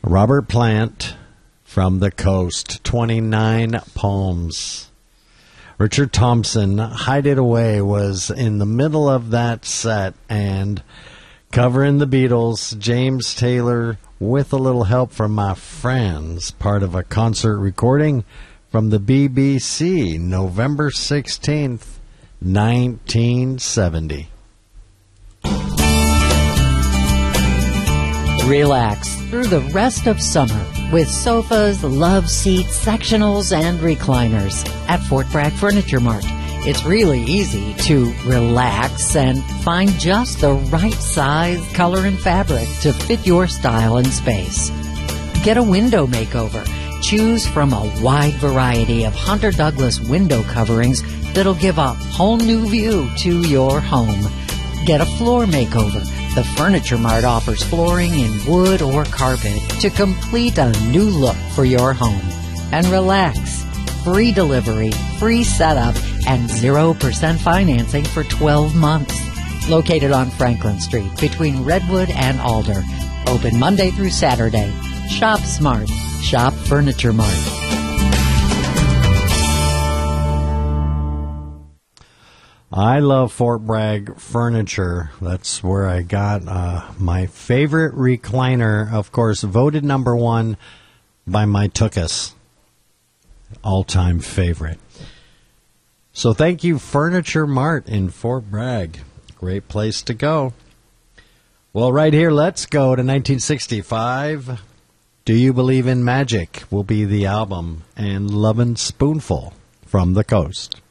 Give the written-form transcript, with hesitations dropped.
Robert Plant, From the Coast, 29 poems. Richard Thompson, Hide It Away, was in the middle of that set, and covering the Beatles, James Taylor, with a little help from my friends, part of a concert recording from the BBC, November 16th, 1970. Relax through the rest of summer with sofas, love seats, sectionals, and recliners at Fort Bragg Furniture Mart. It's really easy to relax and find just the right size, color, and fabric to fit your style and space. Get a window makeover. Choose from a wide variety of Hunter Douglas window coverings that'll give a whole new view to your home. Get a floor makeover. The Furniture Mart offers flooring in wood or carpet to complete a new look for your home. And relax. Free delivery, free setup, and 0% financing for 12 months. Located on Franklin Street between Redwood and Alder. Open Monday through Saturday. Shop smart. Shop Furniture Mart. I love Fort Bragg Furniture. That's where I got my favorite recliner, of course, voted number one by my Tookus. All-time favorite. So thank you, Furniture Mart in Fort Bragg. Great place to go. Well, right here, let's go to 1965. Do You Believe in Magic will be the album, and Lovin' Spoonful, From the Coast.